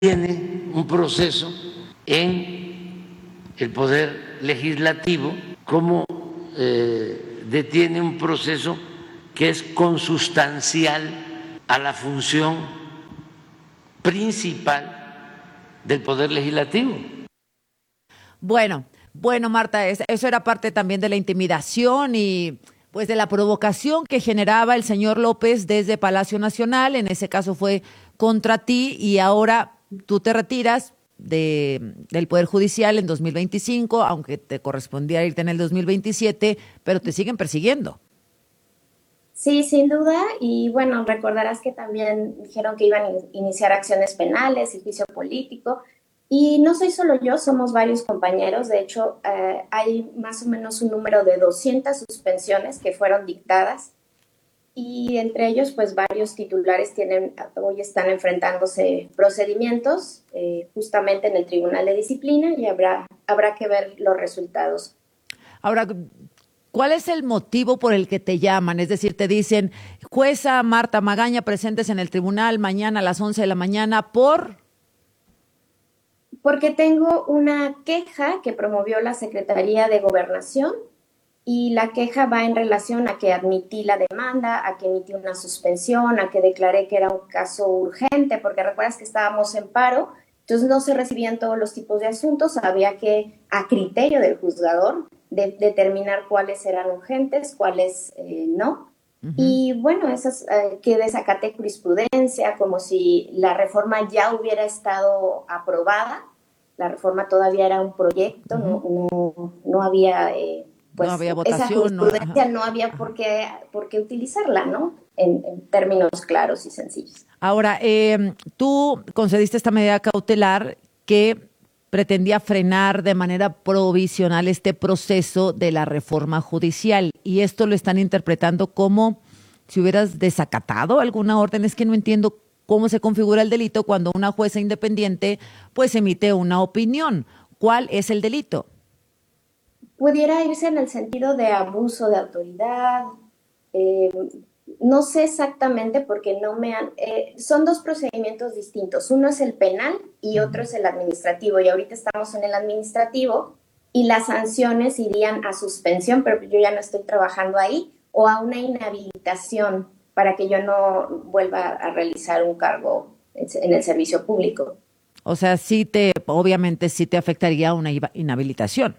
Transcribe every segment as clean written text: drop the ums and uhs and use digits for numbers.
tiene un proceso en el Poder Legislativo, como detiene un proceso que es consustancial a la función principal del Poder Legislativo. Bueno, Marta, eso era parte también de la intimidación y pues de la provocación que generaba el señor López desde Palacio Nacional. En ese caso fue contra ti y ahora tú te retiras del Poder Judicial en 2025, aunque te correspondía irte en el 2027, pero te siguen persiguiendo. Sí, sin duda. Y bueno, recordarás que también dijeron que iban a iniciar acciones penales y juicio político. Y no soy solo yo, somos varios compañeros. De hecho, hay más o menos un número de 200 suspensiones que fueron dictadas. Y entre ellos, pues varios titulares hoy están enfrentándose procedimientos justamente en el Tribunal de Disciplina y habrá que ver los resultados. Ahora, ¿cuál es el motivo por el que te llaman? Es decir, te dicen, jueza Marta Magaña, presentes en el tribunal mañana a las 11 de la mañana Porque tengo una queja que promovió la Secretaría de Gobernación y la queja va en relación a que admití la demanda, a que emití una suspensión, a que declaré que era un caso urgente, porque recuerdas que estábamos en paro, entonces no se recibían todos los tipos de asuntos, había que, a criterio del juzgador, determinar cuáles eran urgentes, cuáles no. Uh-huh. Y bueno, esas que desacaté jurisprudencia, como si la reforma ya hubiera estado aprobada. La reforma todavía era un proyecto, uh-huh. no había... pues no había votación, esa jurisprudencia no había por qué utilizarla, ¿no? En términos claros y sencillos. Ahora, tú concediste esta medida cautelar que pretendía frenar de manera provisional este proceso de la reforma judicial y esto lo están interpretando como si hubieras desacatado alguna orden. Es que no entiendo cómo se configura el delito cuando una jueza independiente pues emite una opinión. ¿Cuál es el delito? Pudiera irse en el sentido de abuso de autoridad. No sé exactamente porque no me han... son dos procedimientos distintos. Uno es el penal y otro es el administrativo. Y ahorita estamos en el administrativo y las sanciones irían a suspensión, pero yo ya no estoy trabajando ahí, o a una inhabilitación para que yo no vuelva a realizar un cargo en el servicio público. O sea, obviamente sí te afectaría una inhabilitación.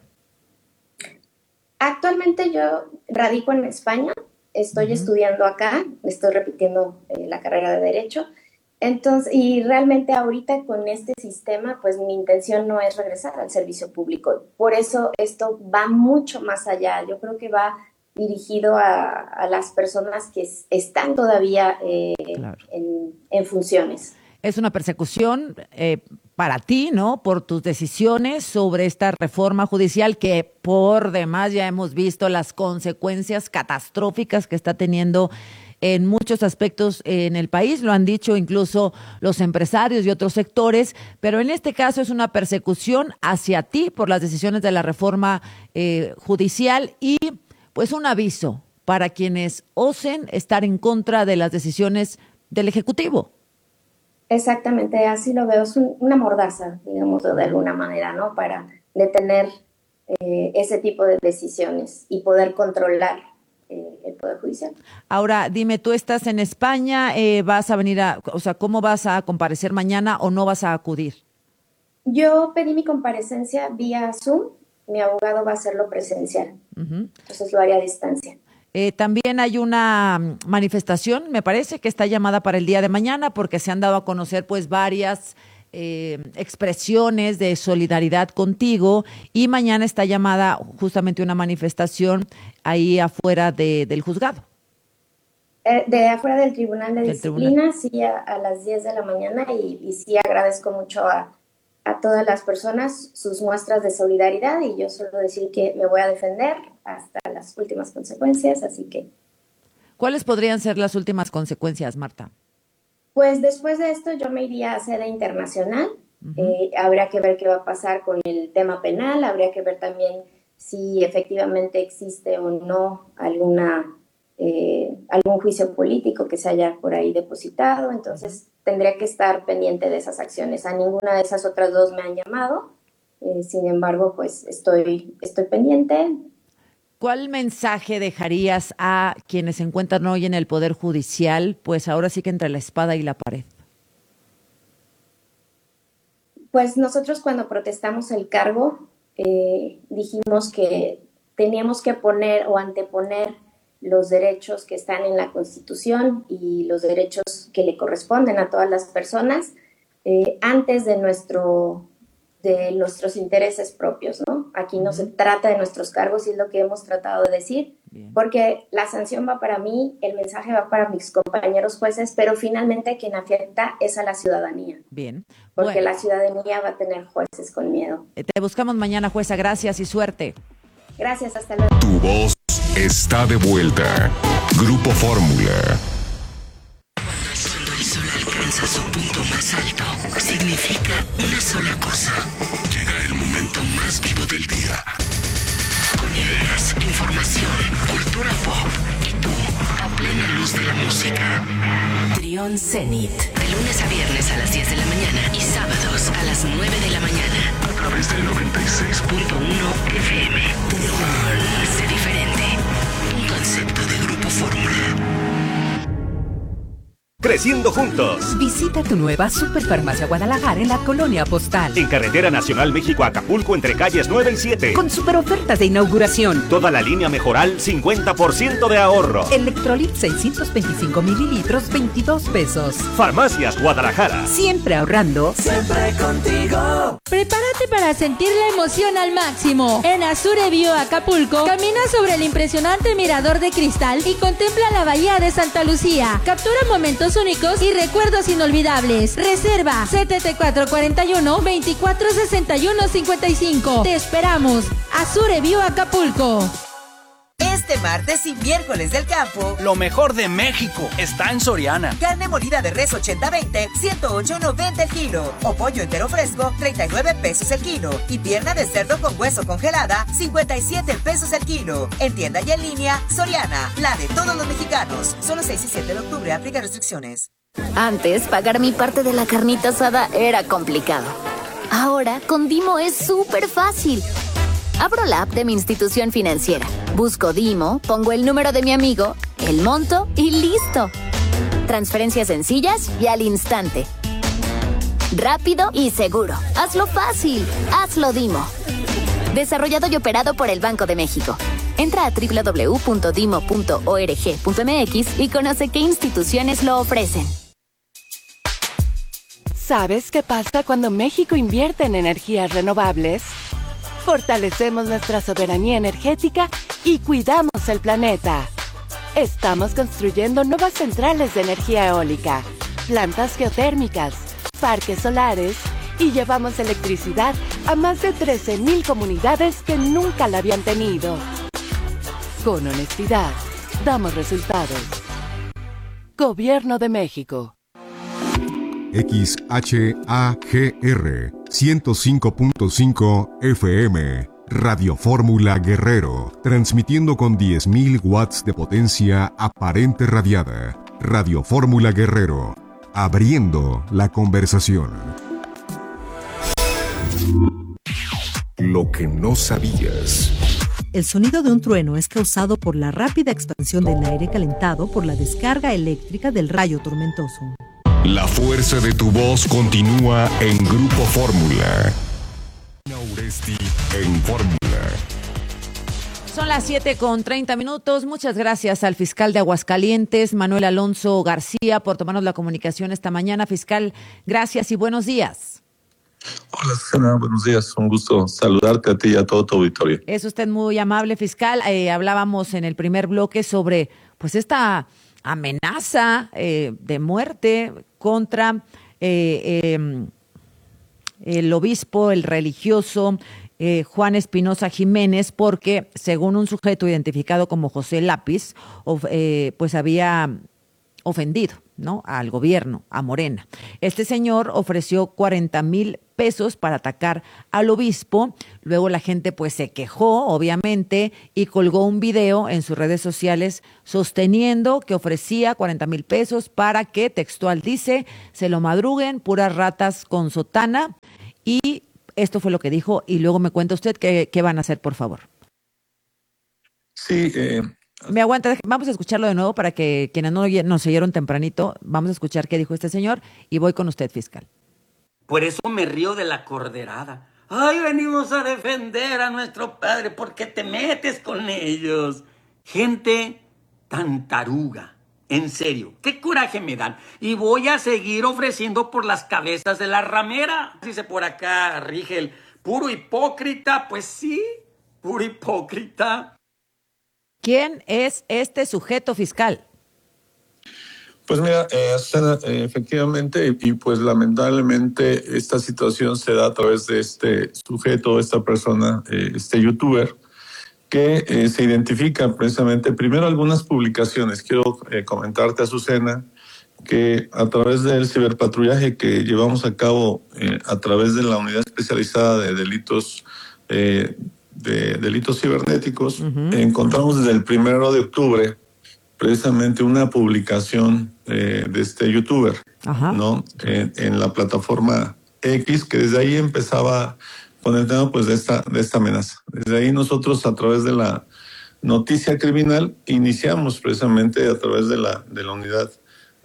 Actualmente yo radico en España, estoy estudiando acá, estoy repitiendo la carrera de Derecho, entonces, y realmente ahorita con este sistema, pues mi intención no es regresar al servicio público. Por eso esto va mucho más allá. Yo creo que va dirigido a las personas que están todavía claro. en funciones. Es una persecución para ti, ¿no? Por tus decisiones sobre esta reforma judicial que por demás ya hemos visto las consecuencias catastróficas que está teniendo en muchos aspectos en el país, lo han dicho incluso los empresarios y otros sectores, pero en este caso es una persecución hacia ti por las decisiones de la reforma judicial y pues un aviso para quienes osen estar en contra de las decisiones del Ejecutivo. Exactamente, así lo veo, es una mordaza, digamos, de alguna manera, ¿no? Para detener ese tipo de decisiones y poder controlar el Poder Judicial. Ahora, dime, tú estás en España, vas a venir ¿cómo vas a comparecer mañana o no vas a acudir? Yo pedí mi comparecencia vía Zoom, mi abogado va a hacerlo presencial, entonces lo haré a distancia. También hay una manifestación, me parece, que está llamada para el día de mañana porque se han dado a conocer pues varias expresiones de solidaridad contigo y mañana está llamada justamente una manifestación ahí afuera del juzgado. De afuera del Tribunal de Disciplina, sí, a las 10 de la mañana y sí agradezco mucho a todas las personas sus muestras de solidaridad y yo solo decir que me voy a defender hasta las últimas consecuencias, así que... ¿Cuáles podrían ser las últimas consecuencias, Marta? Pues después de esto yo me iría a sede internacional, habría que ver qué va a pasar con el tema penal, habría que ver también si efectivamente existe o no alguna algún juicio político que se haya por ahí depositado. Entonces tendría que estar pendiente de esas acciones. A ninguna de esas otras dos me han llamado. Sin embargo, pues estoy pendiente. ¿Cuál mensaje dejarías a quienes se encuentran hoy en el Poder Judicial, pues ahora sí que entre la espada y la pared? Pues nosotros cuando protestamos el cargo, dijimos que teníamos que poner o anteponer los derechos que están en la Constitución y los derechos que le corresponden a todas las personas antes de nuestros intereses propios, ¿no? Aquí no se trata de nuestros cargos y es lo que hemos tratado de decir. Bien. Porque la sanción va para mí, el mensaje va para mis compañeros jueces, pero finalmente quien afecta es a la ciudadanía. Bien. Porque la ciudadanía va a tener jueces con miedo. Te buscamos mañana, jueza. Gracias y suerte. Gracias, hasta luego. Tu voz está de vuelta. Grupo Fórmula. Cuando el sol alcanza su punto más alto, significa una sola cosa. Llega el momento más vivo del día. Con ideas, información, cultura pop y tú, a plena luz de la música. Trión Zenit. De lunes a viernes a las 10 de la mañana y sábados a las 9 de la mañana. A través del 96.1 FM. Trión. Sé diferente. Un concepto de Grupo Fórmula. Creciendo juntos. Visita tu nueva Superfarmacia Guadalajara en la Colonia Postal. En Carretera Nacional México-Acapulco entre calles 9 y 7. Con super ofertas de inauguración. Toda la línea Mejoral, 50% de ahorro. Electrolit 625 mililitros, 22 pesos. Farmacias Guadalajara. Siempre ahorrando. Siempre contigo. Prepárate para sentir la emoción al máximo. En Azure Bio Acapulco, camina sobre el impresionante mirador de cristal y contempla la bahía de Santa Lucía. Captura momentos únicos y recuerdos inolvidables. Reserva 7441-2461-55. Te esperamos. Azure Bio Acapulco. Este martes y miércoles del campo, lo mejor de México está en Soriana. Carne molida de res 80-20, 108.90 el kilo. O pollo entero fresco, 39 pesos el kilo. Y pierna de cerdo con hueso congelada, 57 pesos el kilo. En tienda y en línea, Soriana, la de todos los mexicanos. Solo 6 y 7 de octubre, aplica restricciones. Antes, pagar mi parte de la carnita asada era complicado. Ahora, con Dimo es súper fácil. Abro la app de mi institución financiera, busco Dimo, pongo el número de mi amigo, el monto y listo. Transferencias sencillas y al instante. Rápido y seguro. Hazlo fácil. Hazlo Dimo. Desarrollado y operado por el Banco de México. Entra a www.dimo.org.mx y conoce qué instituciones lo ofrecen. ¿Sabes qué pasa cuando México invierte en energías renovables? Fortalecemos nuestra soberanía energética y cuidamos el planeta. Estamos construyendo nuevas centrales de energía eólica, plantas geotérmicas, parques solares y llevamos electricidad a más de 13,000 comunidades que nunca la habían tenido. Con honestidad, damos resultados. Gobierno de México. XHAGR 105.5 FM, Radio Fórmula Guerrero, transmitiendo con 10.000 watts de potencia aparente radiada. Radio Fórmula Guerrero, abriendo la conversación. Lo que no sabías. El sonido de un trueno es causado por la rápida expansión del aire calentado por la descarga eléctrica del rayo tormentoso. La fuerza de tu voz continúa en Grupo Fórmula. Uresti en Fórmula. Son las 7:30. Muchas gracias al fiscal de Aguascalientes, Manuel Alonso García, por tomarnos la comunicación esta mañana. Fiscal, gracias y buenos días. Hola, Susana, buenos días. Un gusto saludarte a ti y a todo tu auditorio. Es usted muy amable, fiscal. Hablábamos en el primer bloque sobre pues esta amenaza de muerte contra el obispo, el religioso Juan Espinosa Jiménez, porque según un sujeto identificado como José Lápiz, pues había ofendido, ¿no?, al gobierno, a Morena. Este señor ofreció 40,000 pesos para atacar al obispo. Luego la gente pues se quejó, obviamente, y colgó un video en sus redes sociales sosteniendo que ofrecía 40,000 pesos para que, textual dice, se lo madruguen, puras ratas con sotana. Y esto fue lo que dijo, y luego me cuenta usted qué van a hacer, por favor. Sí, Me aguanta, vamos a escucharlo de nuevo para que quienes no nos oyeron tempranito, vamos a escuchar qué dijo este señor y voy con usted, fiscal. Por eso me río de la corderada. Ay, venimos a defender a nuestro padre, ¿por qué te metes con ellos? Gente tan taruga, en serio, qué coraje me dan. Y voy a seguir ofreciendo por las cabezas de la ramera. Dice por acá, Rigel, puro hipócrita, pues sí, puro hipócrita. ¿Quién es este sujeto, fiscal? Pues mira, efectivamente, y pues lamentablemente esta situación se da a través de este sujeto, esta persona, este youtuber, que se identifica precisamente, primero algunas publicaciones. Quiero comentarte, Azucena, que a través del ciberpatrullaje que llevamos a cabo a través de la unidad especializada de delitos cibernéticos, encontramos desde el 1 de octubre precisamente una publicación de este youtuber, ¿no? En la plataforma X, que desde ahí empezaba con el tema pues de esta amenaza. Desde ahí nosotros, a través de la noticia criminal, iniciamos precisamente a través de la unidad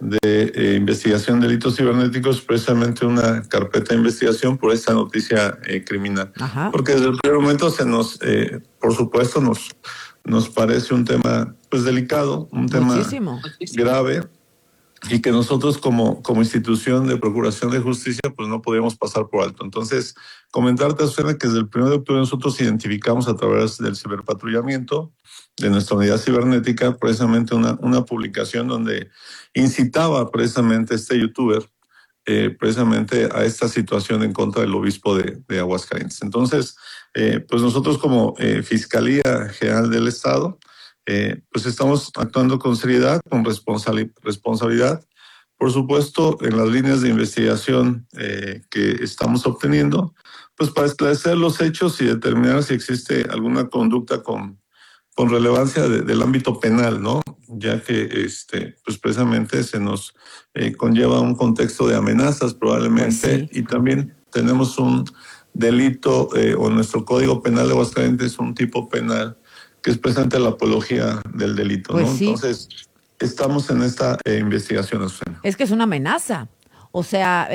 de investigación de delitos cibernéticos, precisamente una carpeta de investigación por esta noticia criminal. Porque desde el primer momento por supuesto, nos parece un tema pues delicado, un tema grave, y que nosotros como institución de procuración de justicia pues no podíamos pasar por alto. Entonces, comentarte, Susana, que desde el 1 de octubre nosotros identificamos a través del ciberpatrullamiento de nuestra unidad cibernética precisamente una publicación donde incitaba precisamente este youtuber precisamente a esta situación en contra del obispo de Aguascalientes. Entonces, pues nosotros como Fiscalía General del Estado, pues estamos actuando con seriedad, con responsabilidad, por supuesto, en las líneas de investigación que estamos obteniendo, pues para esclarecer los hechos y determinar si existe alguna conducta con relevancia del ámbito penal, ¿no? Ya que pues precisamente se nos conlleva un contexto de amenazas probablemente, y también tenemos un delito o nuestro Código Penal de Aguascalientes, un tipo penal que es precisamente la apología del delito, ¿no? Entonces, estamos en esta investigación, Susana. Es que es una amenaza. O sea,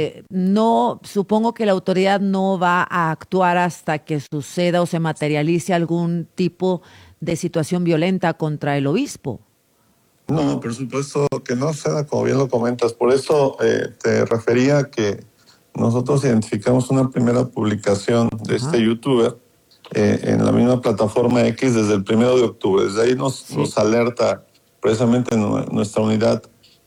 no, supongo que la autoridad no va a actuar hasta que suceda o se materialice algún tipo de situación violenta contra el obispo. No, por supuesto que no, Susana, como bien lo comentas. Por eso te refería que nosotros identificamos una primera publicación de este youtuber en la misma plataforma X desde el 1 de octubre. Desde ahí nos alerta precisamente nuestra unidad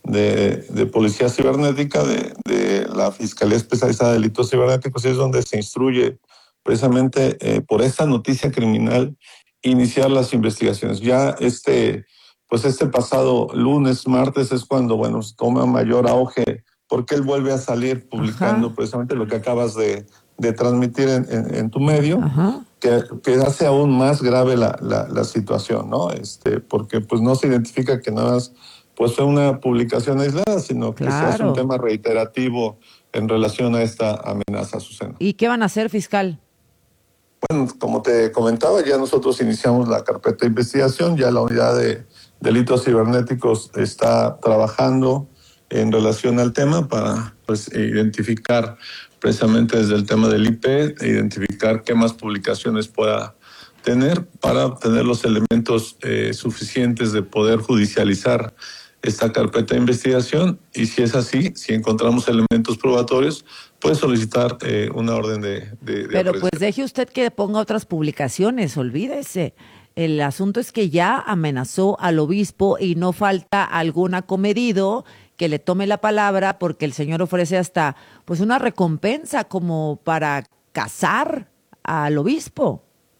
de Policía Cibernética de la Fiscalía Especializada de Delitos Cibernéticos, y es donde se instruye precisamente por esta noticia criminal iniciar las investigaciones. Ya este pasado lunes, martes es cuando, toma mayor auge, porque él vuelve a salir publicando precisamente lo que acabas de transmitir en tu medio, que hace aún más grave la situación, ¿no? Porque pues no se identifica que nada más pues fue una publicación aislada, sino que se hace un tema reiterativo en relación a esta amenaza, Susana. ¿Y qué van a hacer, fiscal? Bueno, como te comentaba, ya nosotros iniciamos la carpeta de investigación, ya la unidad de delitos cibernéticos está trabajando en relación al tema para pues identificar precisamente desde el tema del IP, identificar qué más publicaciones pueda tener para obtener los elementos suficientes de poder judicializar esta carpeta de investigación, y si es así, si encontramos elementos probatorios, puede solicitar una orden de Pero aprehensión. pues deje usted que ponga otras publicaciones, olvídese. El asunto es que ya amenazó al obispo y no falta algún acomedido que le tome la palabra, porque el señor ofrece hasta pues una recompensa como para casar al obispo.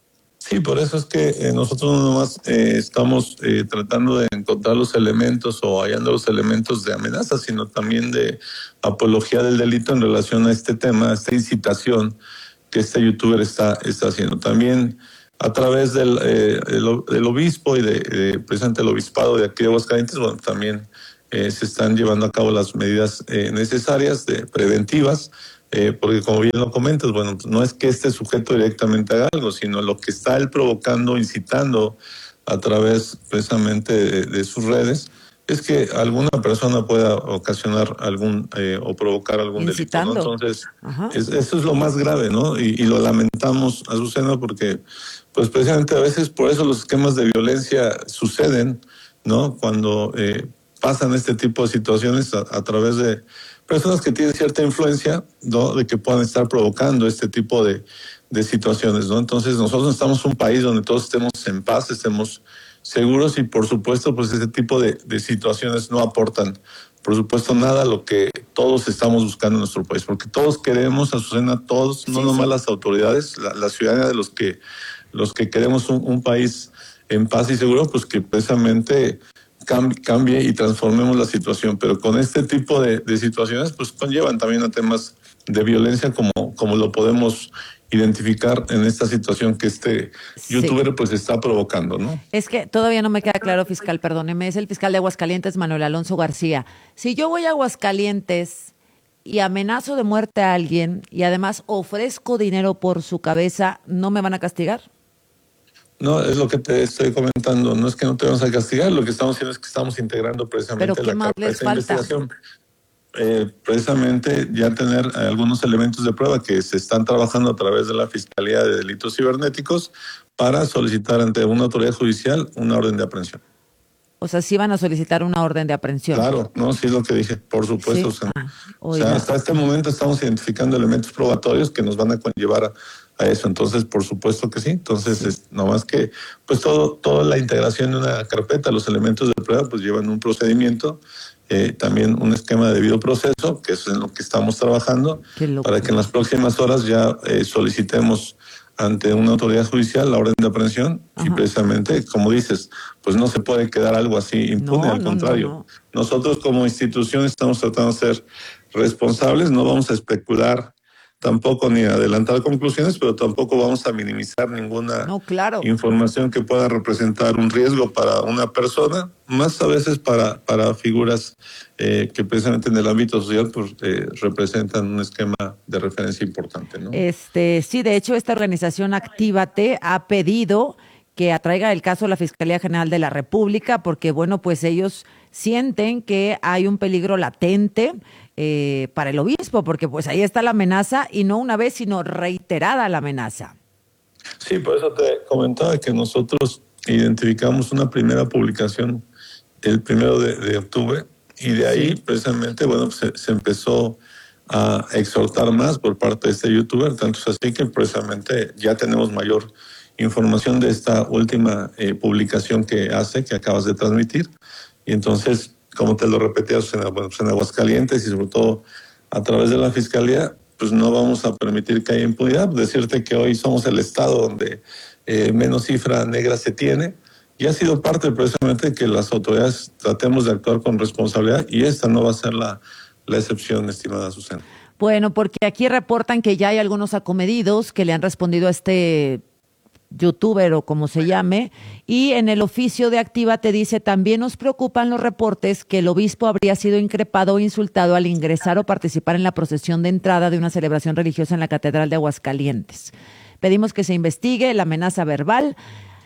Sí, por eso es que nosotros no nomás estamos tratando de encontrar los elementos o hallando los elementos de amenaza, sino también de apología del delito en relación a este tema, a esta incitación que este youtuber está haciendo. También a través del obispo y precisamente el obispado de aquí de Aguascalientes, bueno, también se están llevando a cabo las medidas necesarias, preventivas, porque como bien lo comentas, bueno, no es que este sujeto directamente haga algo, sino lo que está él provocando, incitando a través precisamente de sus redes, es que alguna persona pueda ocasionar o provocar algún delito, ¿no? Entonces, eso es lo más grave, ¿no? Y lo lamentamos, Azucena, porque pues precisamente a veces por eso los esquemas de violencia suceden, ¿no? Cuando pasan este tipo de situaciones a través de personas que tienen cierta influencia, ¿no? De que puedan estar provocando este tipo de situaciones, ¿no? Entonces nosotros estamos en un país donde todos estemos en paz, estemos seguros y por supuesto pues ese tipo de situaciones no aportan por supuesto nada a lo que todos estamos buscando en nuestro país, porque todos queremos, Azucena, todos, no nomás las autoridades, la ciudadanía de los que queremos un país en paz y seguro, pues que precisamente cambie y transformemos la situación, pero con este tipo de situaciones pues conllevan también a temas de violencia como lo podemos identificar en esta situación que este youtuber pues está provocando, ¿no? Es que todavía no me queda claro, fiscal, perdóneme, es el fiscal de Aguascalientes, Manuel Alonso García. Si yo voy a Aguascalientes y amenazo de muerte a alguien y además ofrezco dinero por su cabeza, ¿no me van a castigar? No, es lo que te estoy comentando, no es que no te vamos a castigar, lo que estamos haciendo es que estamos integrando precisamente ¿pero qué más les falta? Investigación. Precisamente ya tener algunos elementos de prueba que se están trabajando a través de la Fiscalía de Delitos Cibernéticos para solicitar ante una autoridad judicial una orden de aprehensión. O sea, sí van a solicitar una orden de aprehensión. Claro, no, sí es lo que dije, por supuesto. Sí. O sea, hasta este momento estamos identificando elementos probatorios que nos van a conllevar a eso. Entonces, por supuesto que sí. Entonces, nomás que, pues toda la integración de una carpeta, los elementos de prueba, pues llevan un procedimiento, también un esquema de debido proceso, que es en lo que estamos trabajando, para que en las próximas horas ya solicitemos ante una autoridad judicial la orden de aprehensión. Y precisamente, como dices, pues no se puede quedar algo así impune, al contrario. Nosotros como institución estamos tratando de ser responsables, no vamos a especular tampoco ni adelantar conclusiones, pero tampoco vamos a minimizar ninguna información que pueda representar un riesgo para una persona, más a veces para figuras que precisamente en el ámbito social pues, representan un esquema de referencia importante, ¿no? Sí, de hecho, esta organización Actívate ha pedido que atraiga el caso a la Fiscalía General de la República, porque, bueno, pues ellos sienten que hay un peligro latente para el obispo, porque pues ahí está la amenaza, y no una vez, sino reiterada la amenaza. Sí, por eso te comentaba que nosotros identificamos una primera publicación el 1 de octubre, y de ahí precisamente, bueno, se empezó a exhortar más por parte de este youtuber, tanto es así que precisamente ya tenemos mayor información de esta última publicación que acabas de transmitir, y entonces, como te lo repetías, en Aguascalientes y sobre todo a través de la Fiscalía, pues no vamos a permitir que haya impunidad. Decirte que hoy somos el estado donde menos cifra negra se tiene, y ha sido parte precisamente de que las autoridades tratemos de actuar con responsabilidad, y esta no va a ser la excepción, estimada Susana. Bueno, porque aquí reportan que ya hay algunos acomedidos que le han respondido a este youtuber o como se llame, y en el oficio de Actívate dice: también nos preocupan los reportes que el obispo habría sido increpado o insultado al ingresar o participar en la procesión de entrada de una celebración religiosa en la Catedral de Aguascalientes. Pedimos que se investigue la amenaza verbal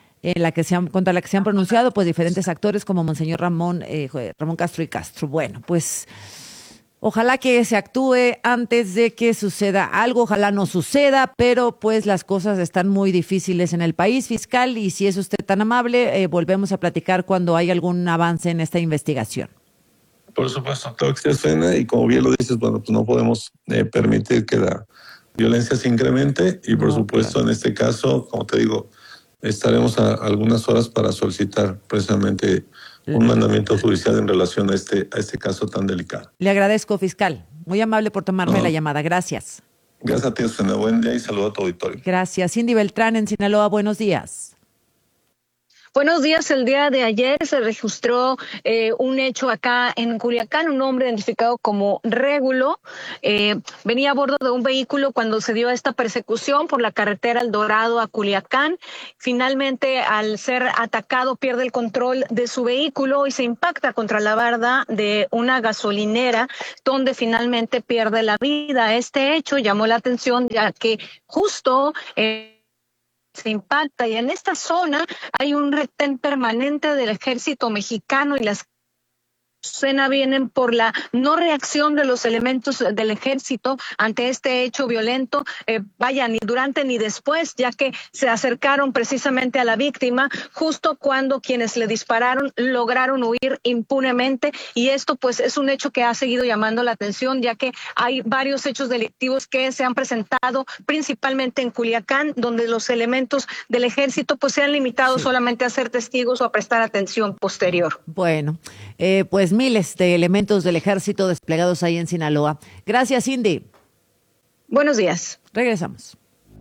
contra la que se han pronunciado pues diferentes actores como Monseñor Ramón Castro y Castro. Bueno, pues ojalá que se actúe antes de que suceda algo, ojalá no suceda, pero pues las cosas están muy difíciles en el país, fiscal, y si es usted tan amable, volvemos a platicar cuando hay algún avance en esta investigación. Por supuesto, claro que sí, Susana, y como bien lo dices, bueno, pues no podemos permitir que la violencia se incremente, y por supuesto, en este caso, como te digo, estaremos a algunas horas para solicitar precisamente un mandamiento judicial en relación a este caso tan delicado. Le agradezco, fiscal. Muy amable por tomarme la llamada. Gracias. Gracias a ti, Susana. Buen día y saludo a tu auditorio. Gracias. Cindy Beltrán en Sinaloa, buenos días. Buenos días. El día de ayer se registró un hecho acá en Culiacán. Un hombre identificado como Régulo venía a bordo de un vehículo cuando se dio esta persecución por la carretera El Dorado a Culiacán. Finalmente, al ser atacado, pierde el control de su vehículo y se impacta contra la barda de una gasolinera, donde finalmente pierde la vida. Este hecho llamó la atención, ya que justo se impacta y en esta zona hay un retén permanente del ejército mexicano y las escena vienen por la no reacción de los elementos del ejército ante este hecho violento, ni durante ni después, ya que se acercaron precisamente a la víctima justo cuando quienes le dispararon lograron huir impunemente, y esto pues es un hecho que ha seguido llamando la atención, ya que hay varios hechos delictivos que se han presentado principalmente en Culiacán, donde los elementos del ejército pues se han limitado solamente a ser testigos o a prestar atención posterior. Bueno, pues miles de elementos del ejército desplegados ahí en Sinaloa. Gracias, Cindy. Buenos días. Regresamos.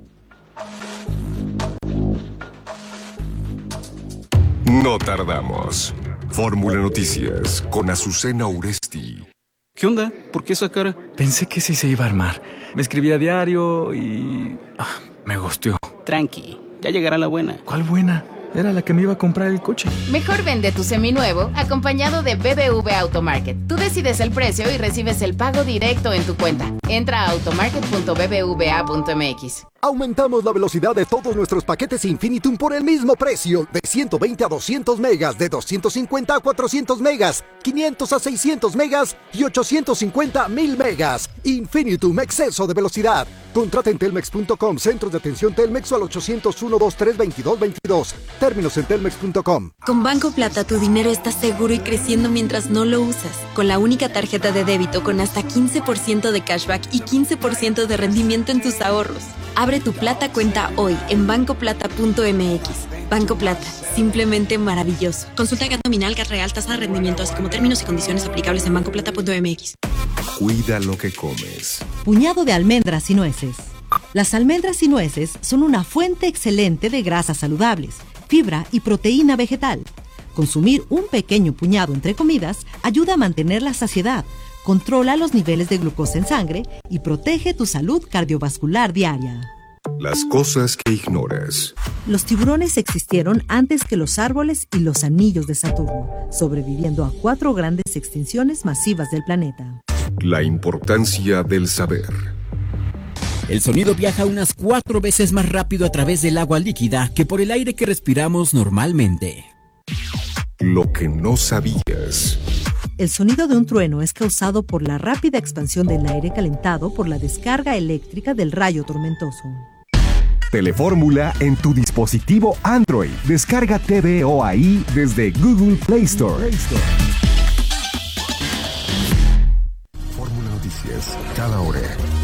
No tardamos. Fórmula Noticias con Azucena Uresti. ¿Qué onda? ¿Por qué esa cara? Pensé que sí se iba a armar. Me escribía a diario y... me gusteó. Tranqui, ya llegará la buena. ¿Cuál buena? Era la que me iba a comprar el coche. Mejor vende tu seminuevo acompañado de BBVA Automarket. Tú decides el precio y recibes el pago directo en tu cuenta. Entra a automarket.bbva.mx. Aumentamos la velocidad de todos nuestros paquetes Infinitum por el mismo precio. De 120 a 200 megas, de 250 a 400 megas, 500 a 600 megas y 850 a 1000 megas. Infinitum, exceso de velocidad. Contrata en telmex.com, centros de atención Telmex o al 801-232-2222. Términos en telmex.com. Con Banco Plata tu dinero está seguro y creciendo mientras no lo usas. Con la única tarjeta de débito con hasta 15% de cashback y 15% de rendimiento en tus ahorros. Abre tu Plata cuenta hoy en bancoplata.mx. Banco Plata, simplemente maravilloso. Consulta GAT nominal, GAT real, tasa de rendimiento, así como términos y condiciones aplicables en bancoplata.mx. Cuida lo que comes. Puñado de almendras y nueces. Las almendras y nueces son una fuente excelente de grasas saludables, fibra y proteína vegetal. Consumir un pequeño puñado entre comidas ayuda a mantener la saciedad, controla los niveles de glucosa en sangre y protege tu salud cardiovascular diaria. Las cosas que ignoras. Los tiburones existieron antes que los árboles y los anillos de Saturno, sobreviviendo a 4 grandes extinciones masivas del planeta. La importancia del saber. El sonido viaja unas 4 veces más rápido a través del agua líquida que por el aire que respiramos normalmente. Lo que no sabías. El sonido de un trueno es causado por la rápida expansión del aire calentado por la descarga eléctrica del rayo tormentoso. Telefórmula en tu dispositivo Android. Descarga TVO ahí desde Google Play Store. Fórmula Noticias, cada hora.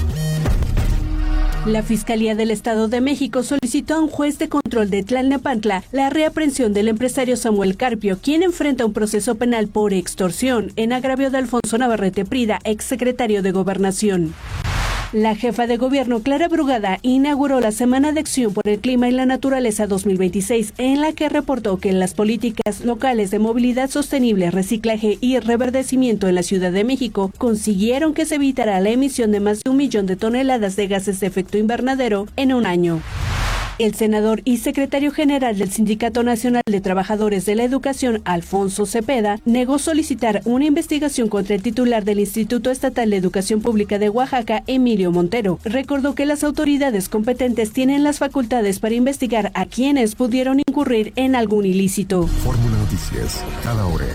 La Fiscalía del Estado de México solicitó a un juez de control de Tlalnepantla la reaprehensión del empresario Samuel Carpio, quien enfrenta un proceso penal por extorsión en agravio de Alfonso Navarrete Prida, exsecretario de Gobernación. La jefa de gobierno, Clara Brugada, inauguró la Semana de Acción por el Clima y la Naturaleza 2026, en la que reportó que las políticas locales de movilidad sostenible, reciclaje y reverdecimiento en la Ciudad de México consiguieron que se evitara la emisión de más de 1 millón de toneladas de gases de efecto invernadero en un año. El senador y secretario general del Sindicato Nacional de Trabajadores de la Educación, Alfonso Cepeda, negó solicitar una investigación contra el titular del Instituto Estatal de Educación Pública de Oaxaca, Emilio Montero. Recordó que las autoridades competentes tienen las facultades para investigar a quienes pudieron incurrir en algún ilícito. Fórmula Noticias, cada hora.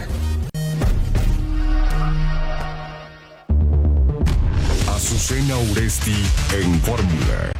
Azucena Uresti en Fórmula.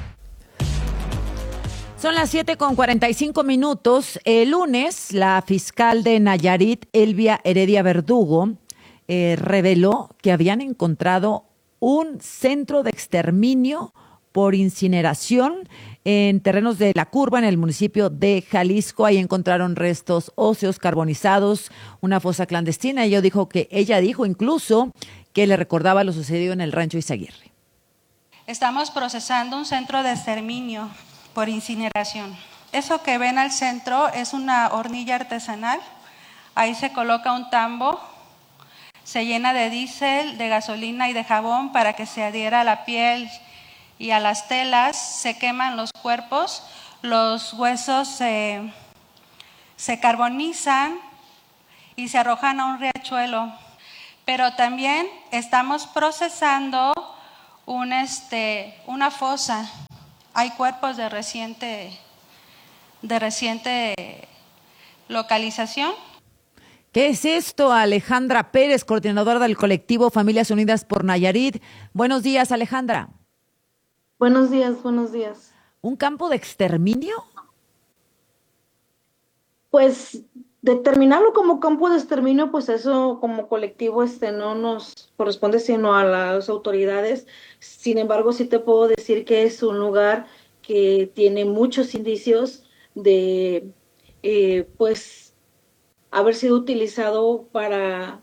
Son las 7:45. El lunes, la fiscal de Nayarit, Elvia Heredia Verdugo, reveló que habían encontrado un centro de exterminio por incineración en terrenos de La Curva, en el municipio de Jalisco. Ahí encontraron restos óseos carbonizados, una fosa clandestina. Ella dijo incluso que le recordaba lo sucedido en el rancho Izaguirre. estamos procesando un centro de exterminio por incineración. Eso que ven al centro es una hornilla artesanal. Ahí se coloca un tambo, se llena de diésel, de gasolina y de jabón para que se adhiera a la piel y a las telas. Se queman los cuerpos, los huesos se carbonizan y se arrojan a un riachuelo. Pero también estamos procesando una fosa. Hay cuerpos de reciente localización. ¿Qué es esto? Alejandra Pérez, coordinadora del colectivo Familias Unidas por Nayarit. Buenos días, Alejandra. Buenos días, buenos días. ¿Un campo de exterminio? Pues determinarlo como campo de exterminio, pues eso como colectivo no nos corresponde sino a las autoridades. Sin embargo, sí te puedo decir que es un lugar que tiene muchos indicios de pues haber sido utilizado para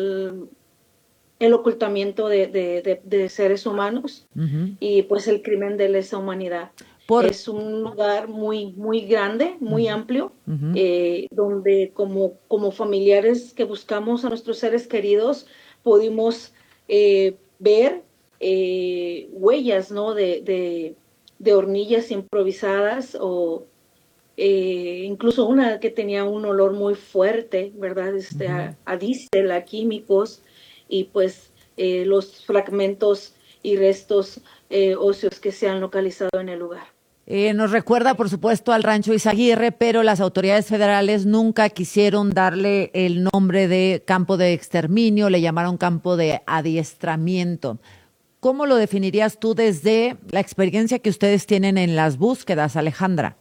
el ocultamiento de seres humanos y pues el crimen de lesa humanidad. Es un lugar muy, muy grande, muy amplio, donde como familiares que buscamos a nuestros seres queridos pudimos ver huellas, ¿no? de hornillas improvisadas o incluso una que tenía un olor muy fuerte, ¿verdad? A diésel, a químicos, y pues los fragmentos y restos óseos que se han localizado en el lugar. Nos recuerda, por supuesto, al rancho Izaguirre, pero las autoridades federales nunca quisieron darle el nombre de campo de exterminio, le llamaron campo de adiestramiento. ¿Cómo lo definirías tú desde la experiencia que ustedes tienen en las búsquedas, Alejandra?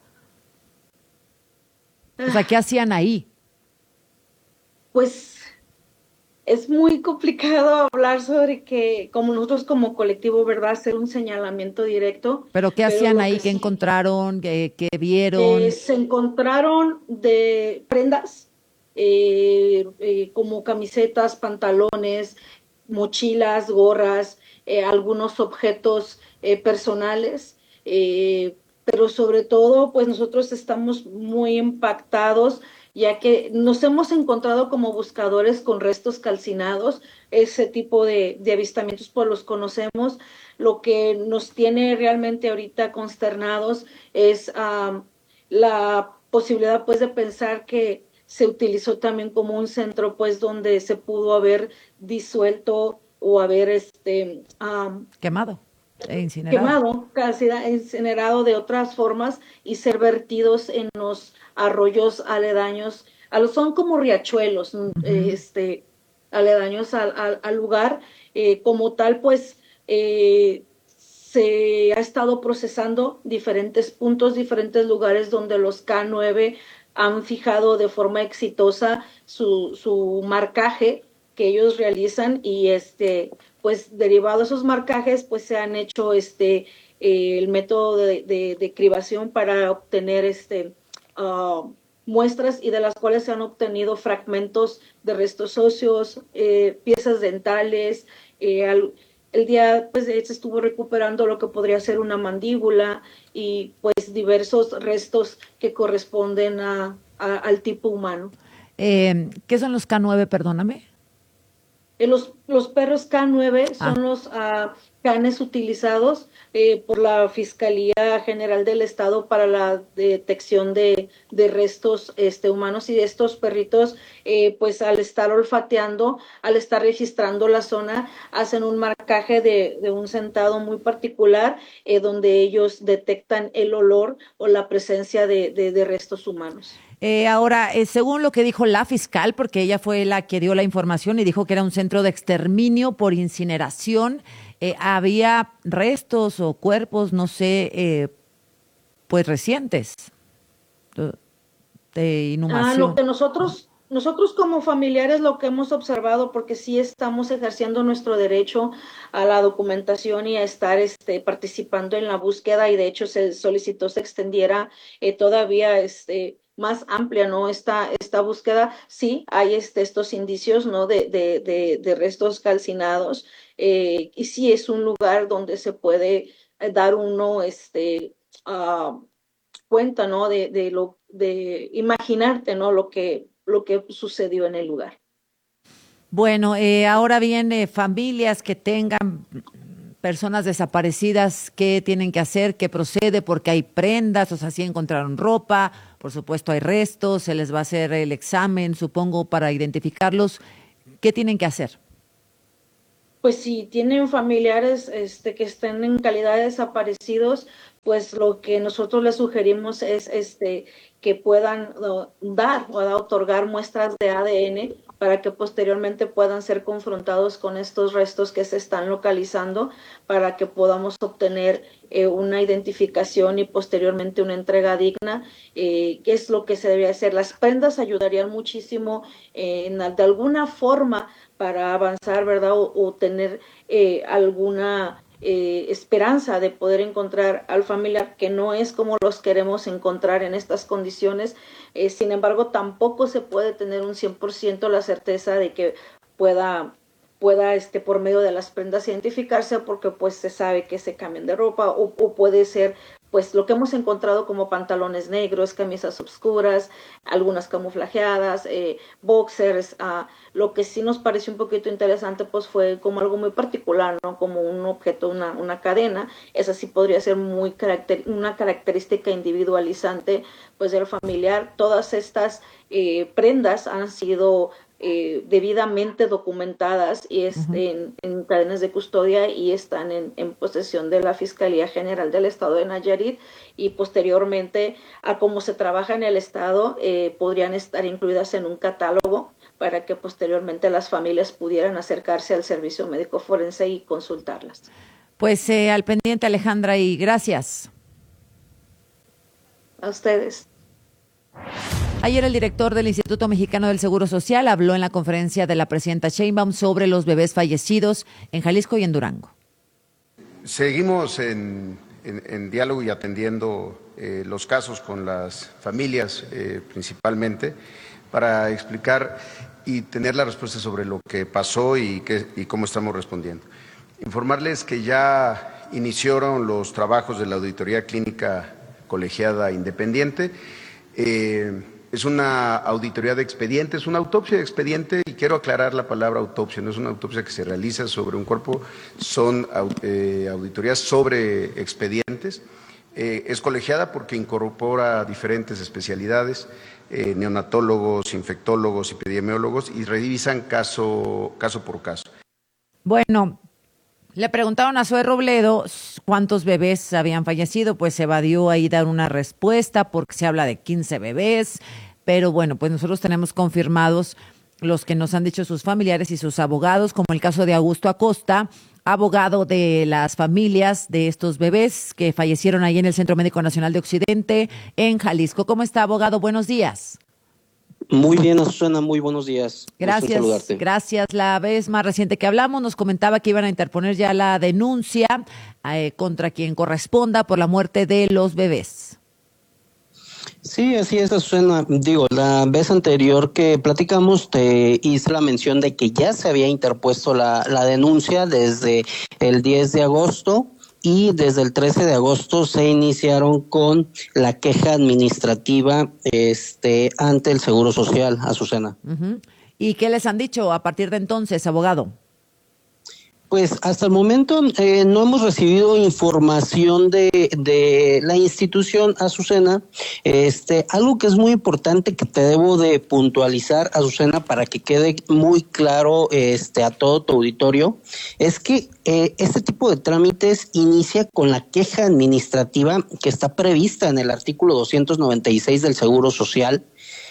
O sea, ¿qué hacían ahí? Pues es muy complicado hablar sobre que, como nosotros como colectivo, ¿verdad?, hacer un señalamiento directo. ¿Pero qué hacían ahí? ¿Qué encontraron? ¿Qué vieron? Se encontraron de prendas, como camisetas, pantalones, mochilas, gorras, algunos objetos personales, pero sobre todo, pues nosotros estamos muy impactados, ya que nos hemos encontrado como buscadores con restos calcinados. Ese tipo de avistamientos pues los conocemos. Lo que nos tiene realmente ahorita consternados es la posibilidad pues de pensar que se utilizó también como un centro pues donde se pudo haber disuelto o haber quemado e incinerado. Casi incinerado de otras formas y ser vertidos en los arroyos aledaños, son como riachuelos, aledaños al lugar. Como tal, pues se ha estado procesando diferentes puntos, diferentes lugares donde los K9 han fijado de forma exitosa su marcaje que ellos realizan, y pues derivado de esos marcajes pues se han hecho el método de cribación para obtener muestras, y de las cuales se han obtenido fragmentos de restos óseos, piezas dentales. El día pues se estuvo recuperando lo que podría ser una mandíbula y pues diversos restos que corresponden al tipo humano. ¿Qué son los K9, perdóname? Los perros K9 son los canes utilizados por la Fiscalía General del Estado para la detección de restos humanos, y estos perritos pues al estar olfateando, al estar registrando la zona, hacen un marcaje de un sentado muy particular, donde ellos detectan el olor o la presencia de restos humanos. Ahora, según lo que dijo la fiscal, porque ella fue la que dio la información y dijo que era un centro de exterminio por incineración, había restos o cuerpos, no sé, pues recientes de inhumación. Lo que nosotros como familiares lo que hemos observado, porque sí estamos ejerciendo nuestro derecho a la documentación y a estar participando en la búsqueda, y de hecho se solicitó se extendiera todavía más amplia, ¿no? Esta búsqueda, sí, hay estos indicios, ¿no? De restos calcinados, y sí es un lugar donde se puede dar uno, cuenta, ¿no? De imaginarte, ¿no? Lo que sucedió en el lugar. Bueno, ahora bien, familias que tengan personas desaparecidas, ¿qué tienen que hacer? ¿Qué procede? Porque hay prendas, o sea, sí encontraron ropa, por supuesto hay restos, se les va a hacer el examen, supongo, para identificarlos. ¿Qué tienen que hacer? Pues si tienen familiares que estén en calidad de desaparecidos, pues lo que nosotros les sugerimos es que puedan dar o otorgar muestras de ADN para que posteriormente puedan ser confrontados con estos restos que se están localizando, para que podamos obtener una identificación y posteriormente una entrega digna. ¿Qué es lo que se debe hacer? Las prendas ayudarían muchísimo de alguna forma para avanzar, ¿verdad? O tener alguna esperanza de poder encontrar al familiar, que no es como los queremos encontrar en estas condiciones. Sin embargo, tampoco se puede tener un 100% la certeza de que pueda por medio de las prendas identificarse, porque pues se sabe que se cambian de ropa o puede ser pues lo que hemos encontrado como pantalones negros, camisas oscuras, algunas camuflajeadas, boxers. Lo que sí nos pareció un poquito interesante pues fue como algo muy particular, ¿no? Como un objeto, una cadena. Esa sí podría ser una característica individualizante pues del familiar. Todas estas prendas han sido debidamente documentadas y en cadenas de custodia y están en posesión de la Fiscalía General del Estado de Nayarit, y posteriormente a cómo se trabaja en el Estado podrían estar incluidas en un catálogo para que posteriormente las familias pudieran acercarse al servicio médico forense y consultarlas. Pues al pendiente, Alejandra, y gracias. A ustedes. Ayer el director del Instituto Mexicano del Seguro Social habló en la conferencia de la presidenta Sheinbaum sobre los bebés fallecidos en Jalisco y en Durango. Seguimos en diálogo y atendiendo los casos con las familias principalmente, para explicar y tener la respuesta sobre lo que pasó y cómo estamos respondiendo. Informarles que ya iniciaron los trabajos de la auditoría clínica colegiada independiente. Es una auditoría de expediente, es una autopsia de expediente, y quiero aclarar la palabra autopsia, no es una autopsia que se realiza sobre un cuerpo, son auditorías sobre expedientes. Es colegiada porque incorpora diferentes especialidades, neonatólogos, infectólogos, epidemiólogos, y revisan caso por caso. Bueno, le preguntaron a Zoe Robledo cuántos bebés habían fallecido, pues se evadió ahí dar una respuesta porque se habla de 15 bebés, pero bueno, pues nosotros tenemos confirmados los que nos han dicho sus familiares y sus abogados, como el caso de Augusto Acosta, abogado de las familias de estos bebés que fallecieron ahí en el Centro Médico Nacional de Occidente, en Jalisco. ¿Cómo está, abogado? Buenos días. Muy bien, Azucena, muy buenos días. Gracias. La vez más reciente que hablamos nos comentaba que iban a interponer ya la denuncia contra quien corresponda por la muerte de los bebés. Sí, así es, Azucena. Digo, la vez anterior que platicamos te hice la mención de que ya se había interpuesto la denuncia desde el 10 de agosto. Y desde el 13 de agosto se iniciaron con la queja administrativa ante el Seguro Social, Azucena. Uh-huh. ¿Y qué les han dicho a partir de entonces, abogado? Pues hasta el momento no hemos recibido información de la institución, Azucena. Algo que es muy importante que te debo de puntualizar, Azucena, para que quede muy claro a todo tu auditorio, es que este tipo de trámites inicia con la queja administrativa que está prevista en el artículo 296 del Seguro Social,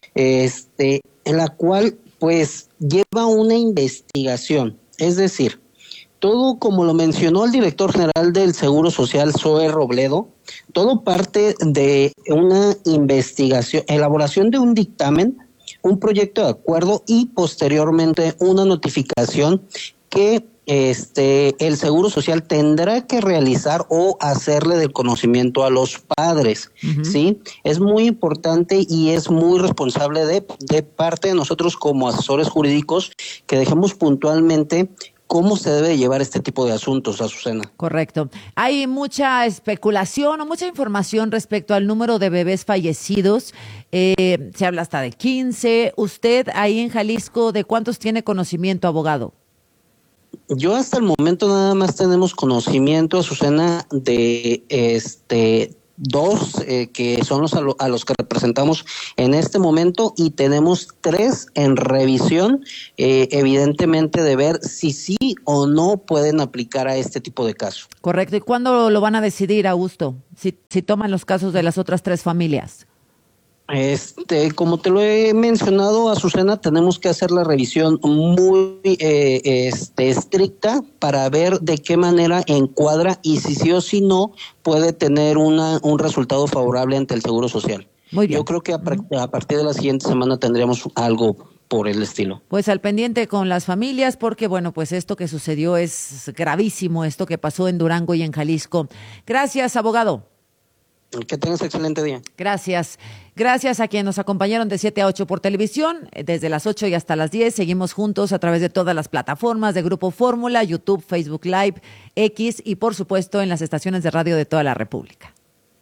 en la cual pues lleva una investigación, es decir, todo, como lo mencionó el director general del Seguro Social, Zoe Robledo, todo parte de una investigación, elaboración de un dictamen, un proyecto de acuerdo y posteriormente una notificación que el Seguro Social tendrá que realizar o hacerle del conocimiento a los padres, ¿sí? Es muy importante y es muy responsable de parte de nosotros como asesores jurídicos que dejemos puntualmente cómo se debe llevar este tipo de asuntos, Azucena. Correcto. Hay mucha especulación o mucha información respecto al número de bebés fallecidos. Se habla hasta de 15. ¿Usted ahí en Jalisco de cuántos tiene conocimiento, abogado? Yo hasta el momento nada más tenemos conocimiento, Azucena, de dos que son a los que representamos en este momento, y tenemos 3 en revisión, evidentemente de ver si sí o no pueden aplicar a este tipo de casos. Correcto. ¿Y cuándo lo van a decidir, Augusto? Si toman los casos de las otras 3 familias. Como te lo he mencionado, Azucena, tenemos que hacer la revisión muy estricta para ver de qué manera encuadra y si sí o si no puede tener un resultado favorable ante el Seguro Social. Muy bien. Yo creo que a partir de la siguiente semana tendríamos algo por el estilo. Pues al pendiente con las familias, porque bueno, pues esto que sucedió es gravísimo, esto que pasó en Durango y en Jalisco. Gracias, abogado. Que tengas excelente día. Gracias. Gracias a quienes nos acompañaron de 7 a 8 por televisión, desde las 8 y hasta las 10. Seguimos juntos a través de todas las plataformas de Grupo Fórmula, YouTube, Facebook Live, X y por supuesto en las estaciones de radio de toda la República.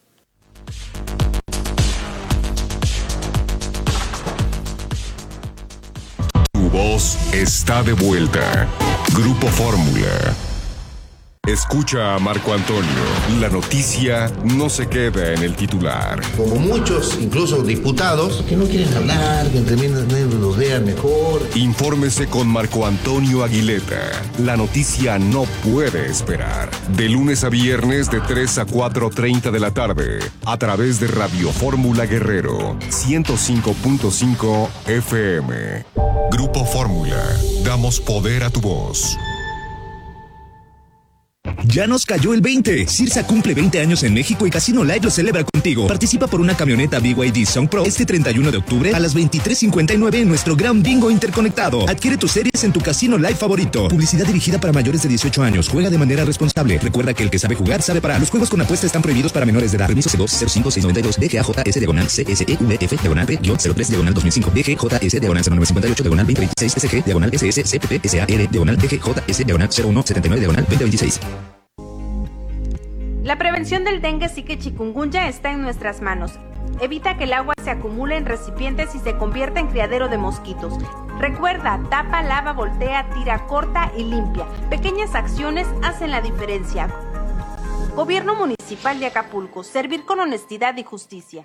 Tu voz está de vuelta. Grupo Fórmula. Escucha a Marco Antonio. La noticia no se queda en el titular. Como muchos, incluso diputados, que no quieren hablar, que entre menos los vean mejor. Infórmese con Marco Antonio Aguileta. La noticia no puede esperar. De lunes a viernes de 3 a 4:30 de la tarde. A través de Radio Fórmula Guerrero. 105.5 FM. Grupo Fórmula. Damos poder a tu voz. Ya nos cayó el 20. Cirsa cumple 20 años en México y Casino Live lo celebra contigo. Participa por una camioneta BYD Song Pro este 31 de octubre a las 23:59 en nuestro gran bingo interconectado. Adquiere tus series en tu Casino Live favorito. Publicidad dirigida para mayores de 18 años. Juega de manera responsable. Recuerda que el que sabe jugar sabe parar. Los juegos con apuesta están prohibidos para menores de edad. Permiso C2-05692 DGAJS-CSEUVF-03-2005 DGJS-0958-2026 SG-DGJS-CPPSAR-DGS-0179-2026. La prevención del dengue, zika y chikungunya está en nuestras manos. Evita que el agua se acumule en recipientes y se convierta en criadero de mosquitos. Recuerda, tapa, lava, voltea, tira, corta y limpia. Pequeñas acciones hacen la diferencia. Gobierno Municipal de Acapulco. Servir con honestidad y justicia.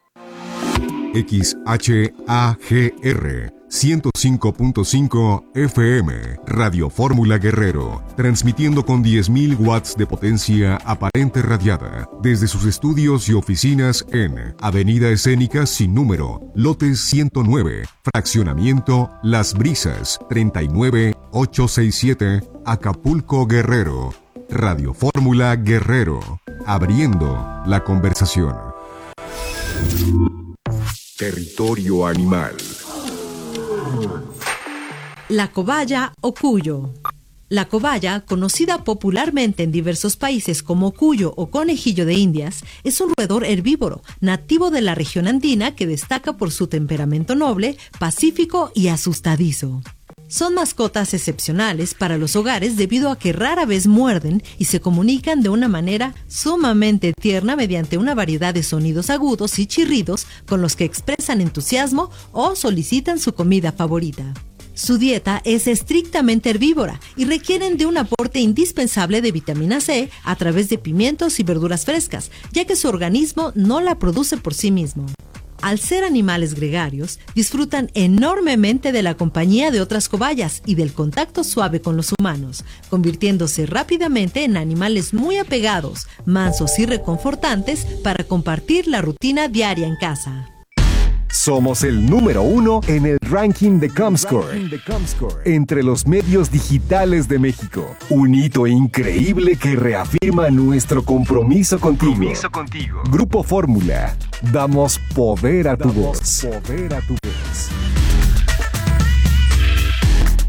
XHAGR 105.5 FM, Radio Fórmula Guerrero, transmitiendo con 10.000 watts de potencia aparente radiada, desde sus estudios y oficinas en Avenida Escénica sin número, lotes 109, fraccionamiento Las Brisas, 39867, Acapulco, Guerrero. Radio Fórmula Guerrero, abriendo la conversación. Territorio animal. La cobaya o cuyo. La cobaya, conocida popularmente en diversos países como cuyo o conejillo de Indias, es un roedor herbívoro nativo de la región andina que destaca por su temperamento noble, pacífico y asustadizo. Son mascotas excepcionales para los hogares debido a que rara vez muerden y se comunican de una manera sumamente tierna mediante una variedad de sonidos agudos y chirridos con los que expresan entusiasmo o solicitan su comida favorita. Su dieta es estrictamente herbívora y requieren de un aporte indispensable de vitamina C a través de pimientos y verduras frescas, ya que su organismo no la produce por sí mismo. Al ser animales gregarios, disfrutan enormemente de la compañía de otras cobayas y del contacto suave con los humanos, convirtiéndose rápidamente en animales muy apegados, mansos y reconfortantes para compartir la rutina diaria en casa. Somos el número 1 en el ranking de Comscore, entre los medios digitales de México. Un hito increíble que reafirma nuestro compromiso contigo. Grupo Fórmula. Damos poder a tu voz.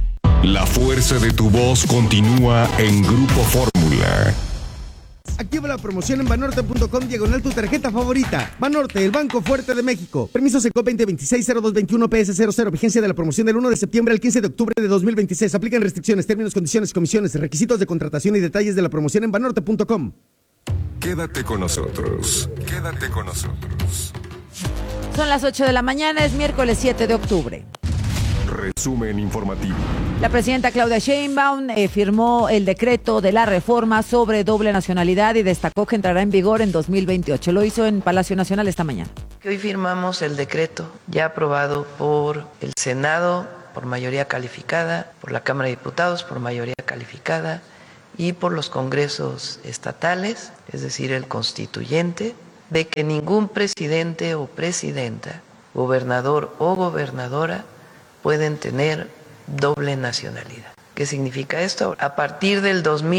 La fuerza de tu voz continúa en Grupo Fórmula. Activa la promoción en banorte.com diagonal tu tarjeta favorita. Banorte, el Banco Fuerte de México. Permiso SECO 2026-0221 PS00. Vigencia de la promoción del 1 de septiembre al 15 de octubre de 2026. Aplican restricciones, términos, condiciones, comisiones, requisitos de contratación y detalles de la promoción en banorte.com. Quédate con nosotros. Quédate con nosotros. Son las 8 de la mañana, es miércoles 7 de octubre. Resumen informativo. La presidenta Claudia Sheinbaum firmó el decreto de la reforma sobre doble nacionalidad y destacó que entrará en vigor en 2028. Lo hizo en Palacio Nacional esta mañana. Hoy firmamos el decreto ya aprobado por el Senado por mayoría calificada, por la Cámara de Diputados por mayoría calificada y por los congresos estatales, es decir, el constituyente, de que ningún presidente o presidenta, gobernador o gobernadora pueden tener doble nacionalidad. ¿Qué significa esto? A partir del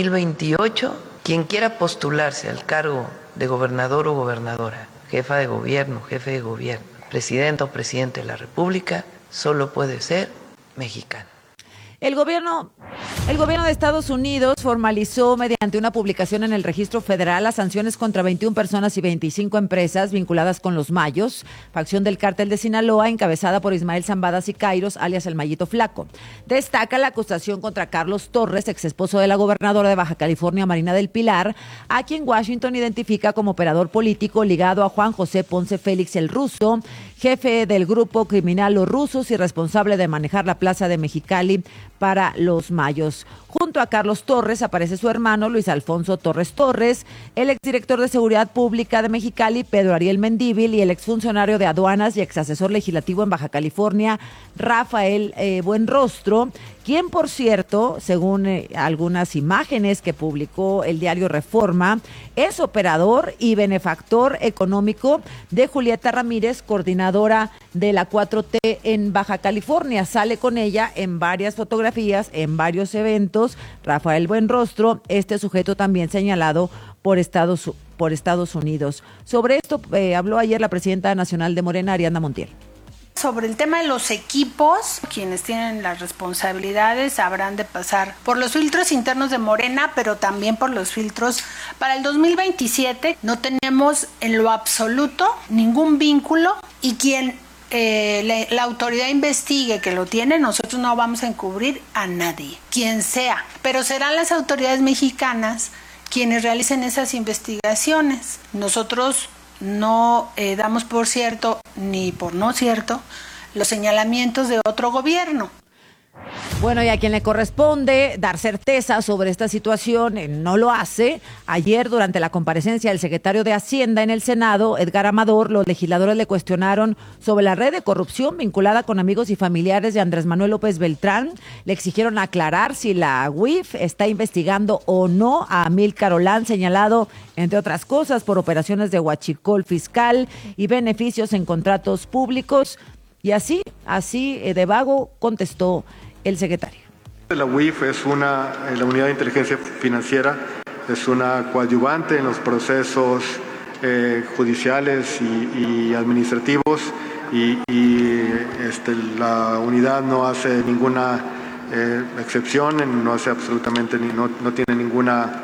2028, quien quiera postularse al cargo de gobernador o gobernadora, jefa de gobierno, jefe de gobierno, presidenta o presidente de la República, solo puede ser mexicano. El gobierno de Estados Unidos formalizó mediante una publicación en el Registro Federal las sanciones contra 21 personas y 25 empresas vinculadas con los Mayos, facción del cártel de Sinaloa encabezada por Ismael Zambada Sicairos, alias el Mayito Flaco. Destaca la acusación contra Carlos Torres, ex esposo de la gobernadora de Baja California, Marina del Pilar, a quien Washington identifica como operador político ligado a Juan José Ponce Félix el Ruso, jefe del grupo criminal Los Rusos y responsable de manejar la plaza de Mexicali para los Mayos. Junto a Carlos Torres aparece su hermano Luis Alfonso Torres Torres, el exdirector de Seguridad Pública de Mexicali, Pedro Ariel Mendívil, y el exfuncionario de Aduanas y exasesor legislativo en Baja California, Rafael Buenrostro, quien, por cierto, según algunas imágenes que publicó el diario Reforma, es operador y benefactor económico de Julieta Ramírez, coordinadora de la 4T en Baja California. Sale con ella en varias fotografías, en varios eventos. Rafael Buenrostro, este sujeto también señalado por Estados Unidos. Sobre esto habló ayer la presidenta nacional de Morena, Ariadna Montiel. Sobre el tema de los equipos, quienes tienen las responsabilidades habrán de pasar por los filtros internos de Morena, pero también por los filtros para el 2027. No tenemos en lo absoluto ningún vínculo y quien la autoridad investigue que lo tiene, nosotros no vamos a encubrir a nadie, quien sea, pero serán las autoridades mexicanas quienes realicen esas investigaciones. Nosotros no damos por cierto ni por no cierto los señalamientos de otro gobierno. Bueno, y a quien le corresponde dar certeza sobre esta situación no lo hace. Ayer, durante la comparecencia del secretario de Hacienda en el Senado, Edgar Amador, los legisladores le cuestionaron sobre la red de corrupción vinculada con amigos y familiares de Andrés Manuel López Beltrán. Le exigieron aclarar si la UIF está investigando o no a Amílcar Olán, señalado, entre otras cosas, por operaciones de huachicol fiscal y beneficios en contratos públicos. Y así de vago contestó el secretario. La UIF es la unidad de inteligencia financiera, es una coadyuvante en los procesos judiciales y administrativos y la unidad no hace ninguna excepción, no hace absolutamente, no tiene ninguna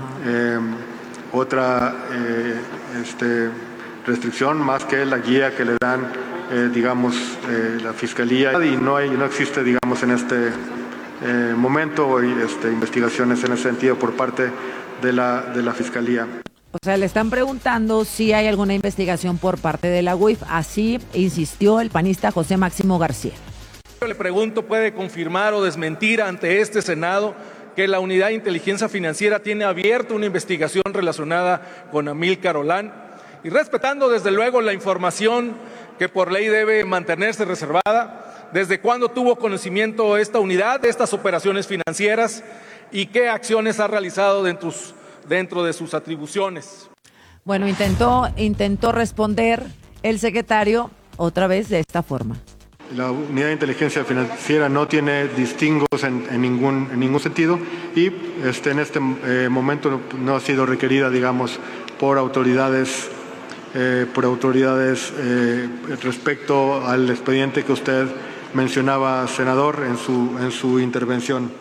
otra restricción más que la guía que le dan la Fiscalía, y no existe, en este momento investigaciones en ese sentido por parte de la Fiscalía. O sea, le están preguntando si hay alguna investigación por parte de la UIF. Así insistió el panista José Máximo García. Yo le pregunto, ¿puede confirmar o desmentir ante este Senado que la Unidad de Inteligencia Financiera tiene abierta una investigación relacionada con Amílcar Olán? Y respetando desde luego la información que por ley debe mantenerse reservada, ¿desde cuándo tuvo conocimiento esta unidad de estas operaciones financieras y qué acciones ha realizado dentro de sus atribuciones? Bueno, intentó responder el secretario otra vez de esta forma. La Unidad de Inteligencia Financiera no tiene distingos en ningún sentido y en este momento no ha sido requerida, por autoridades respecto al expediente que usted mencionaba, senador, en su intervención.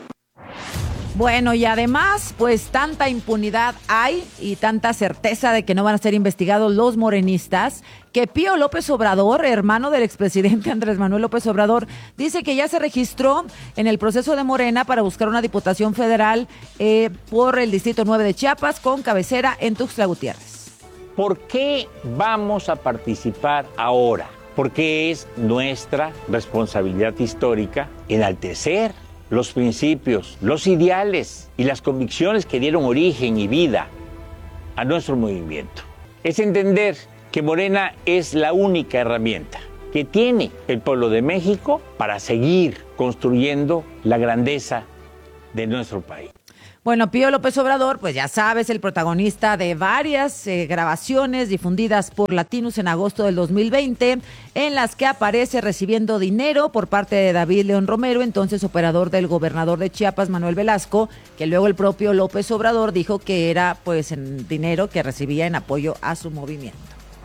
Bueno, y además, pues tanta impunidad hay y tanta certeza de que no van a ser investigados los morenistas, que Pío López Obrador, hermano del expresidente Andrés Manuel López Obrador, dice que ya se registró en el proceso de Morena para buscar una diputación federal por el Distrito 9 de Chiapas, con cabecera en Tuxtla Gutiérrez. ¿Por qué vamos a participar ahora? Porque es nuestra responsabilidad histórica enaltecer los principios, los ideales y las convicciones que dieron origen y vida a nuestro movimiento. Es entender que Morena es la única herramienta que tiene el pueblo de México para seguir construyendo la grandeza de nuestro país. Bueno, Pío López Obrador, pues ya sabes, el protagonista de varias grabaciones difundidas por Latinus en agosto del 2020, en las que aparece recibiendo dinero por parte de David León Romero, entonces operador del gobernador de Chiapas, Manuel Velasco, que luego el propio López Obrador dijo que era pues en dinero que recibía en apoyo a su movimiento.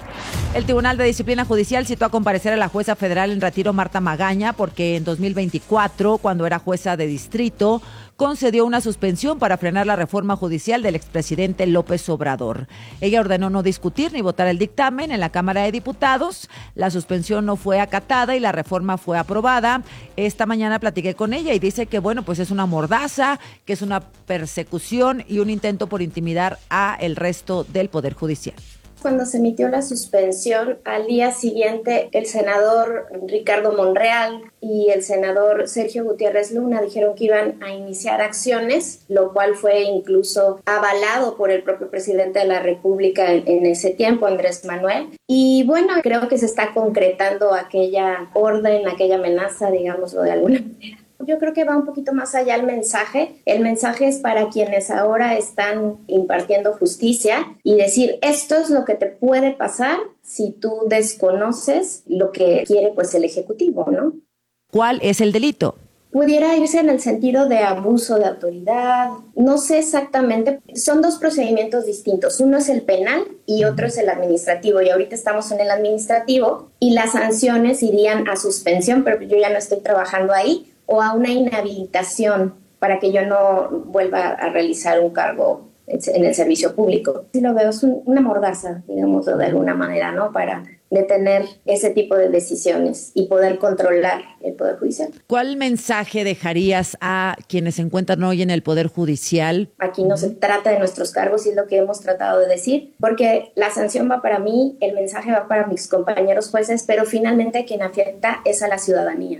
El Tribunal de Disciplina Judicial citó a comparecer a la jueza federal en retiro Marta Magaña porque en 2024, cuando era jueza de distrito, concedió una suspensión para frenar la reforma judicial del expresidente López Obrador. Ella ordenó no discutir ni votar el dictamen en la Cámara de Diputados. La suspensión no fue acatada y la reforma fue aprobada. Esta mañana platiqué con ella y dice que bueno, pues es una mordaza, que es una persecución y un intento por intimidar a el resto del Poder Judicial. Cuando se emitió la suspensión, al día siguiente el senador Ricardo Monreal y el senador Sergio Gutiérrez Luna dijeron que iban a iniciar acciones, lo cual fue incluso avalado por el propio presidente de la República en ese tiempo, Andrés Manuel. Y bueno, creo que se está concretando aquella orden, aquella amenaza, digámoslo de alguna manera. Yo creo que va un poquito más allá el mensaje. El mensaje es para quienes ahora están impartiendo justicia y decir, esto es lo que te puede pasar si tú desconoces lo que quiere pues el Ejecutivo, ¿no? ¿Cuál es el delito? Pudiera irse en el sentido de abuso de autoridad, no sé exactamente, son dos procedimientos distintos, uno es el penal y otro es el administrativo, y ahorita estamos en el administrativo y las sanciones irían a suspensión, pero yo ya no estoy trabajando ahí, o a una inhabilitación para que yo no vuelva a realizar un cargo en el servicio público. Sí lo veo, es una mordaza, digamos, de alguna manera, ¿no? Para detener ese tipo de decisiones y poder controlar el Poder Judicial. ¿Cuál mensaje dejarías a quienes se encuentran hoy en el Poder Judicial? Aquí no se trata de nuestros cargos y es lo que hemos tratado de decir, porque la sanción va para mí, el mensaje va para mis compañeros jueces, pero finalmente quien afecta es a la ciudadanía.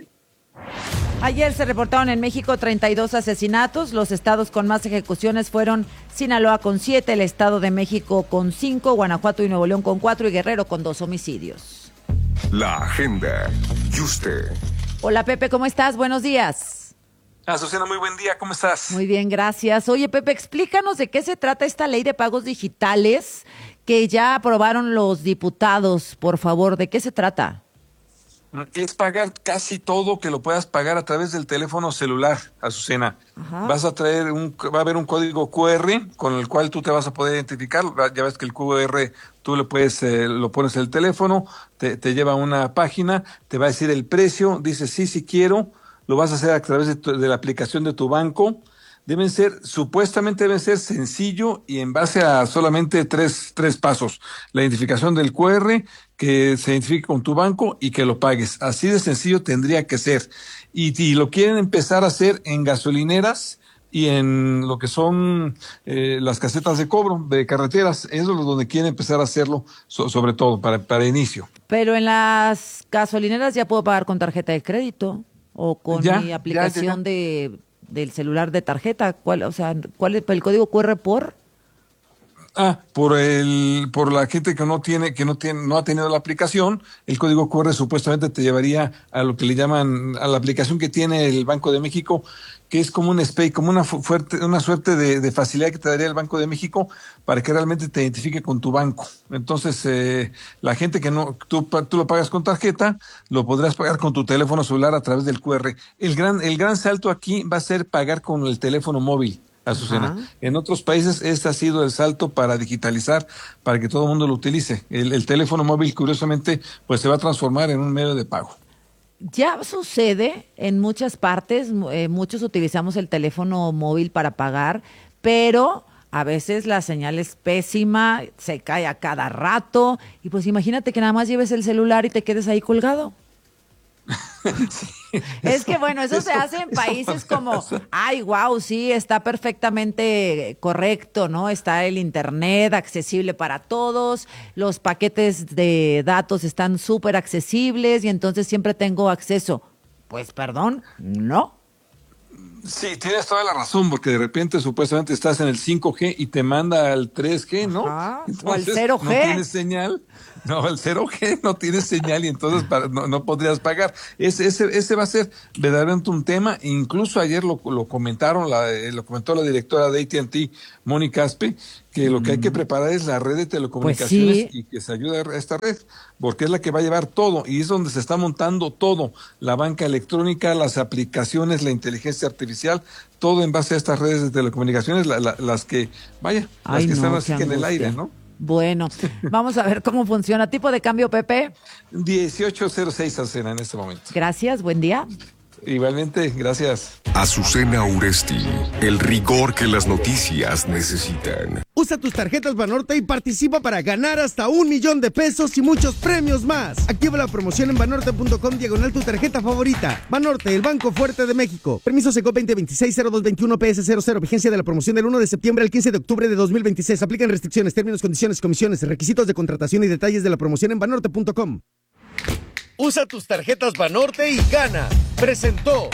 Ayer se reportaron en México 32 asesinatos. Los estados con más ejecuciones fueron Sinaloa con 7, el Estado de México con 5, Guanajuato y Nuevo León con 4 y Guerrero con 2 homicidios. La agenda. Y usted. Hola Pepe, ¿cómo estás? Buenos días. Azucena, muy buen día, ¿cómo estás? Muy bien, gracias. Oye Pepe, explícanos de qué se trata esta ley de pagos digitales que ya aprobaron los diputados, por favor. ¿De qué se trata? Es pagar casi todo que lo puedas pagar a través del teléfono celular, Azucena. Ajá. Vas a traer va a haber un código QR con el cual tú te vas a poder identificar. Ya ves que el QR tú le puedes, lo pones en el teléfono, te lleva a una página, te va a decir el precio, dices sí quiero, lo vas a hacer a través de la aplicación de tu banco. Supuestamente deben ser sencillo y en base a solamente tres pasos. La identificación del QR, que se identifique con tu banco y que lo pagues. Así de sencillo tendría que ser. Y lo quieren empezar a hacer en gasolineras y en lo que son las casetas de cobro de carreteras. Eso es donde quieren empezar a hacerlo, sobre todo para inicio. Pero en las gasolineras ya puedo pagar con tarjeta de crédito o con mi aplicación del celular de tarjeta. ¿Cuál es el código QR por? Por la gente que no ha tenido la aplicación, el código QR supuestamente te llevaría a lo que le llaman, a la aplicación que tiene el Banco de México, que es como un SPAY, como una suerte de facilidad que te daría el Banco de México para que realmente te identifique con tu banco. Entonces, la gente que tú lo pagas con tarjeta, lo podrás pagar con tu teléfono celular a través del QR. El gran salto aquí va a ser pagar con el teléfono móvil, Azucena. Ajá. En otros países este ha sido el salto para digitalizar, para que todo el mundo lo utilice. El teléfono móvil, curiosamente, pues se va a transformar en un medio de pago. ya sucede en muchas partes, muchos utilizamos el teléfono móvil para pagar, pero a veces la señal es pésima, se cae a cada rato, y pues imagínate que nada más lleves el celular y te quedes ahí colgado. Es que bueno, eso se hace en países como, ay, wow, sí, está perfectamente correcto, ¿no? Está el internet accesible para todos, los paquetes de datos están súper accesibles y entonces siempre tengo acceso. Pues perdón, no. Sí, tienes toda la razón, porque de repente supuestamente estás en el 5G y te manda al 3G, ¿no? Entonces, o al 0G. No tienes señal. No, el 0G no tiene señal y entonces no podrías pagar. Ese va a ser verdaderamente un tema. Incluso ayer lo comentaron, lo comentó la directora de AT&T, Mónica Aspe, que lo que hay que preparar es la red de telecomunicaciones, pues sí, y que se ayude a esta red, porque es la que va a llevar todo y es donde se está montando todo, la banca electrónica, las aplicaciones, la inteligencia artificial, todo en base a estas redes de telecomunicaciones, las que, vaya, las que están así que en el aire, ¿no? Bueno, vamos a ver cómo funciona. ¿Tipo de cambio, Pepe? 1806 Azucena en este momento. Gracias, buen día. Igualmente, gracias. Azucena Uresti, el rigor que las noticias necesitan. Usa tus tarjetas Banorte y participa para ganar hasta $1,000,000 y muchos premios más. Activa la promoción en banorte.com / tu tarjeta favorita. Banorte, el Banco Fuerte de México. Permiso SECO 2026-0221 PS00. Vigencia de la promoción del 1 de septiembre al 15 de octubre de 2026. Aplican restricciones, términos, condiciones, comisiones, requisitos de contratación y detalles de la promoción en banorte.com. Usa tus tarjetas Banorte y gana. Presentó.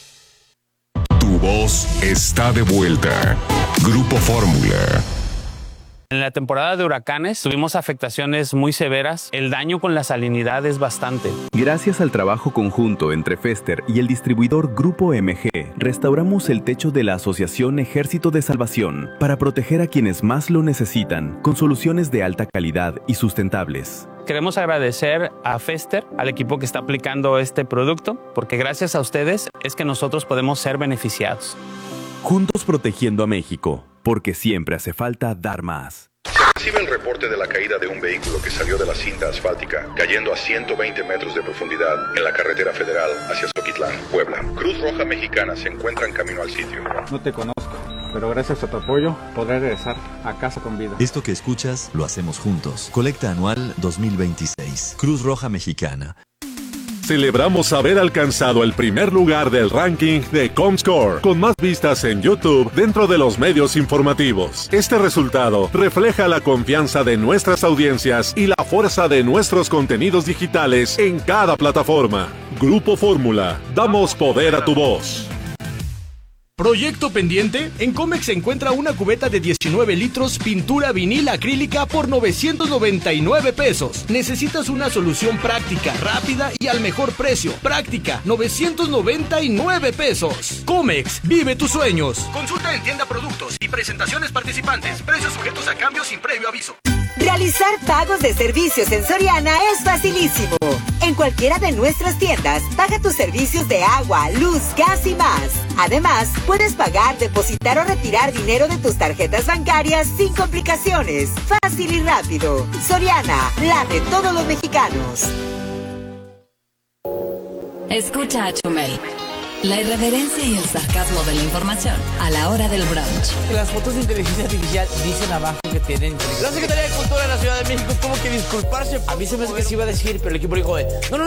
Tu voz está de vuelta. Grupo Fórmula. En la temporada de huracanes tuvimos afectaciones muy severas. El daño con la salinidad es bastante. Gracias al trabajo conjunto entre Fester y el distribuidor Grupo MG, restauramos el techo de la Asociación Ejército de Salvación para proteger a quienes más lo necesitan, con soluciones de alta calidad y sustentables. Queremos agradecer a Fester, al equipo que está aplicando este producto, porque gracias a ustedes es que nosotros podemos ser beneficiados. Juntos protegiendo a México, porque siempre hace falta dar más. Se recibe el reporte de la caída de un vehículo que salió de la cinta asfáltica, cayendo a 120 metros de profundidad en la carretera federal hacia Zoquitlán, Puebla. Cruz Roja Mexicana se encuentra en camino al sitio. No te conozco, pero gracias a tu apoyo podré regresar a casa con vida. Esto que escuchas lo hacemos juntos. Colecta anual 2026. Cruz Roja Mexicana. Celebramos haber alcanzado el primer lugar del ranking de Comscore, con más vistas en YouTube dentro de los medios informativos. Este resultado refleja la confianza de nuestras audiencias y la fuerza de nuestros contenidos digitales en cada plataforma. Grupo Fórmula, damos poder a tu voz. ¿Proyecto pendiente? En Comex se encuentra una cubeta de 19 litros pintura vinil acrílica por $999. Necesitas una solución práctica, rápida y al mejor precio. Práctica, $999. Comex, vive tus sueños. Consulta en tienda productos y presentaciones participantes. Precios sujetos a cambio sin previo aviso. Realizar pagos de servicios en Soriana es facilísimo. En cualquiera de nuestras tiendas, paga tus servicios de agua, luz, gas y más. Además, puedes pagar, depositar o retirar dinero de tus tarjetas bancarias sin complicaciones. Fácil y rápido. Soriana, la de todos los mexicanos. Escucha a Chumel. La irreverencia y el sarcasmo de la información a la hora del brunch. Las fotos de inteligencia artificial dicen abajo que tienen... La Secretaría de Cultura de la Ciudad de México tuvo que disculparse. A mí se me hace que se iba a decir, pero el equipo dijo, no,